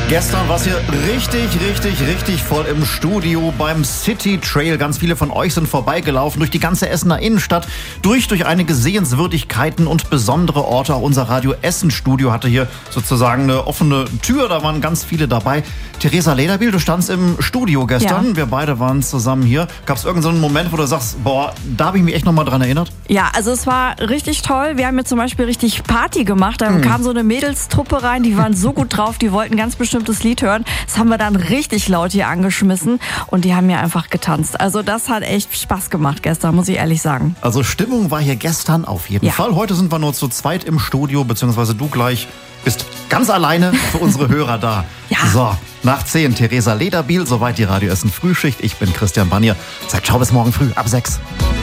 Gestern war es hier richtig voll im Studio beim City Trail. Ganz viele von euch sind vorbeigelaufen durch die ganze Essener Innenstadt, durch einige Sehenswürdigkeiten und besondere Orte. Auch unser Radio Essen Studio hatte hier sozusagen eine offene Tür, da waren ganz viele dabei. Theresa Lederbiel, du standst im Studio gestern, ja. Wir beide waren zusammen hier. Gab es irgendeinen Moment, wo du sagst, boah, da habe ich mich echt nochmal dran erinnert? Ja, also es war richtig toll. Wir haben hier zum Beispiel richtig Party gemacht. Da kam so eine Mädelstruppe rein, die waren so gut drauf, die wollten ganz bestimmtes Lied hören. Das haben wir dann richtig laut hier angeschmissen und die haben hier einfach getanzt. Also das hat echt Spaß gemacht gestern, muss ich ehrlich sagen. Also Stimmung war hier gestern auf jeden Fall. Heute sind wir nur zu zweit im Studio, beziehungsweise du gleich bist ganz alleine für unsere Hörer da. Ja. So, nach 10 Theresa Lederbiel, soweit die Radio Essen Frühschicht. Ich bin Christian Bannier. Sagt ciao bis morgen früh ab 6.